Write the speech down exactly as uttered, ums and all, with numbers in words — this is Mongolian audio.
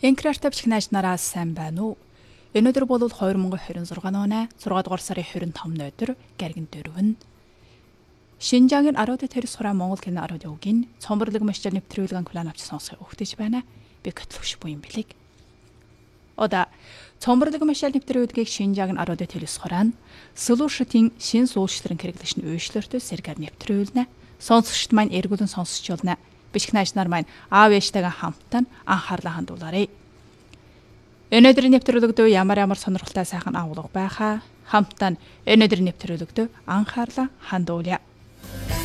Энкрартав чихнаж нараас сайн байна уу? Өнөөдөр бол хоёр мың двадцать шесть оны зургаадугаар сарын двадцать пет өдөр Гэргэн дөрвөн. Шинжаагийн Арууд тэрс хураа Монгол кино Арууд өвгийн цомборлог машил нэвтрүүлгэн план авч сонсох өгтөж байна. Би Котловш буян билег. Ода цомборлог машил нэвтрүүлгийг Шинжаагийн Арууд тэрс хураа нь Солушитийн шин суулчларын хэрэглэшн үйлчлэртөө сэргээр нэвтрүүлнэ. Сонсогчд маань эргүүлэн сонсч болно. Бичгнайч нар маань аав ээжтэйгээ хамтдаа анхаарлаа хандуулаарай. Өнөөдрийн нэвтрүүлэгдөө ямар ямар сонирхолтой сайхан агуулга байхаа хамтдаа өнөөдрийн нэвтрүүлэгдөө анхаарлаа хандуулъя.